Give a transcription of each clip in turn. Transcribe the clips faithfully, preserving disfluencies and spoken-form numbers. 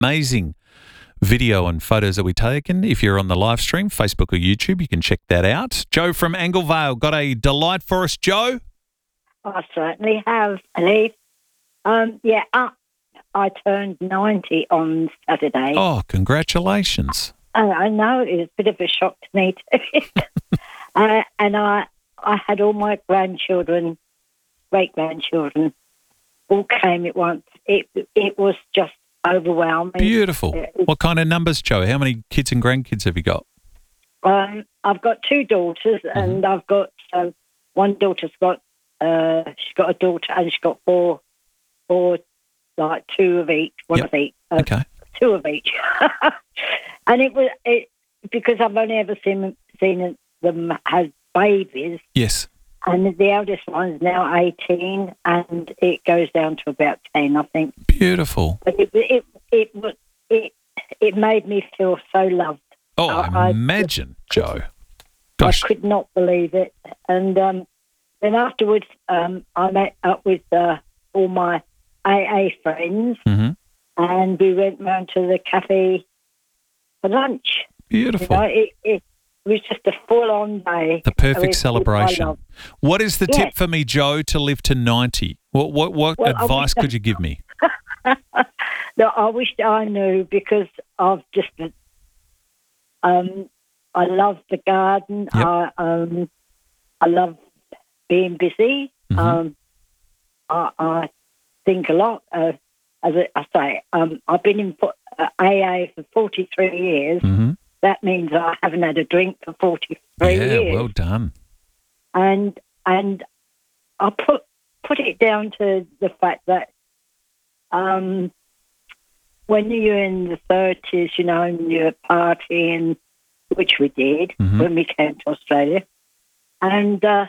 amazing video and photos that we've taken. If you're on the live stream, Facebook or YouTube, you can check that out. Joe from Anglevale, got a delight for us, Joe? I certainly have, Lee. Um, yeah, uh, I turned ninety on Saturday. Oh, congratulations. Uh, I know, it was a bit of a shock to me too. uh, and I, I had all my grandchildren, great-grandchildren, all came at once. It, it was just overwhelming. Beautiful. Uh, what kind of numbers, Joe? How many kids and grandkids have you got? Um, I've got two daughters, mm-hmm. and I've got um, one daughter's got uh, she's got a daughter, and she's got four, four, like two of each, one yep. of each, uh, okay, two of each. And it was it because I've only ever seen seen them have babies. Yes. And the eldest one's now eighteen, and it goes down to about ten, I think. Beautiful. But it it it it it, it made me feel so loved. Oh, I, I imagine, I, Joe. Gosh. I could not believe it. And um, then afterwards, um, I met up with uh, all my A A friends, mm-hmm. and we went round to the cafe for lunch. Beautiful. You know, it, it was just a full-on day. The perfect celebration. What is the yes. tip for me, Joe, to live to ninety? What what, what well, advice could you give me? No, I wish I knew, because I've just um, I love the garden. Yep. I um, I love being busy. Mm-hmm. Um, I, I think a lot. Uh, as I say, um, I've been in uh, A A for forty-three years. Mm-hmm. That means I haven't had a drink for forty-three yeah, years. Yeah, well done. And and I put put it down to the fact that um, when you're in the thirties, you know, and you're partying, which we did mm-hmm. when we came to Australia, and uh,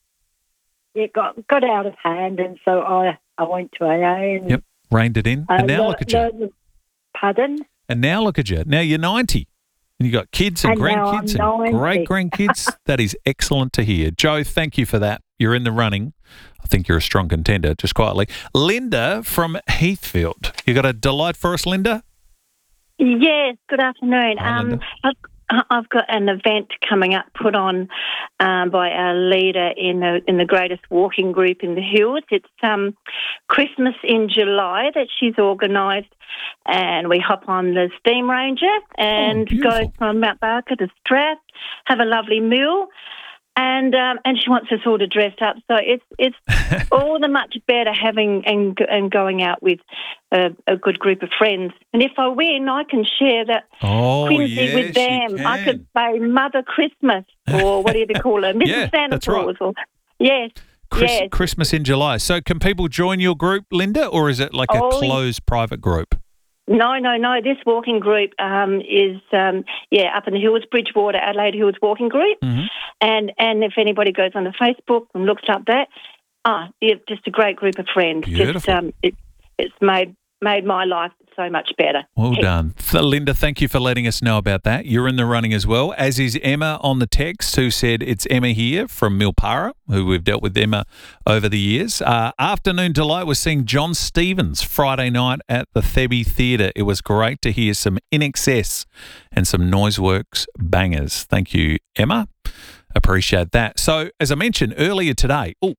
it got got out of hand, and so I, I went to A A and yep, reined it in, and now uh, look at you. The, pardon? And now look at you. Now you're ninety. And you got kids and, and grandkids and great grandkids. That is excellent to hear. Joe, thank you for that. You're in the running. I think you're a strong contender, just quietly. Linda from Heathfield. You got a delight for us, Linda? Yes, good afternoon. Hi, um, Linda. I've, I've got an event coming up put on um, by our leader in the, in the greatest walking group in the hills. It's um, Christmas in July that she's organised, and we hop on the Steam Ranger and oh, go from Mount Barker to Strath, have a lovely meal, and um, and she wants us all to dress up. So it's it's all the much better having and and going out with a, a good group of friends. And if I win, I can share that oh, Quincy yes, with them. you I could can. say Mother Christmas, or what do you call her, Missus Yeah, Santa that's right. Claus. Or, yes. Chris, yes. Christmas in July. So can people join your group, Linda, or is it like a Oh, closed private group? No, no, no. This walking group um, is, um, yeah, up in the hills, Bridgewater, Adelaide Hills Walking Group. Mm-hmm. And and if anybody goes on the Facebook and looks up that, ah, yeah, just a great group of friends. Beautiful. Just, um, it, it's made made my life so much better. Well done. Th- Linda, thank you for letting us know about that. You're in the running as well, as is Emma on the text, who said it's Emma here from Milpara, who we've dealt with Emma over the years. Uh, afternoon delight was seeing John Stevens Friday night at the Thebby Theatre. It was great to hear some In Excess and some Noiseworks bangers. Thank you, Emma. Appreciate that. So, as I mentioned earlier today, oh,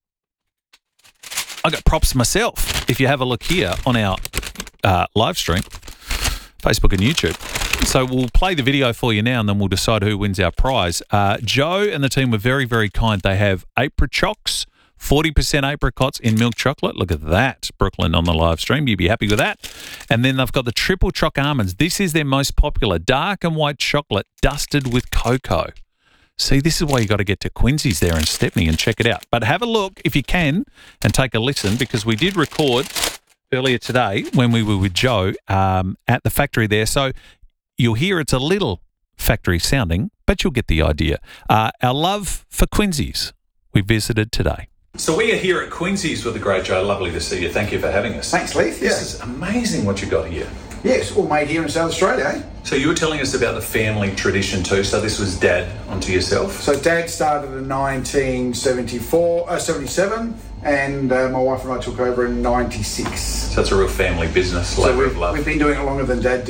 I got props myself. If you have a look here on our uh, live stream, Facebook and YouTube. So we'll play the video for you now, and then we'll decide who wins our prize. Uh, Joe and the team were very, very kind. They have apricots, forty percent apricots in milk chocolate. Look at that, Brooklyn on the live stream. You'd be happy with that. And then they've got the triple choc almonds. This is their most popular, dark and white chocolate dusted with cocoa. See, this is why you got to get to Quincy's there in Stepney and check it out. But have a look if you can and take a listen, because we did record earlier today when we were with Joe um, at the factory there. So you'll hear it's a little factory sounding, but you'll get the idea. Uh, our love for Quincy's we visited today. So we are here at Quincy's with the great Joe. Lovely to see you. Thank you for having us. Thanks, Leith. This yeah. is amazing what you got here. Yeah, it's all made here in South Australia, eh? So you were telling us about the family tradition too. So this was Dad onto yourself. So Dad started in nineteen seventy-four, uh, seventy-seven, and uh, my wife and I took over in ninety-six. So it's a real family business, So labour we've, of love. we've been doing it longer than Dad did.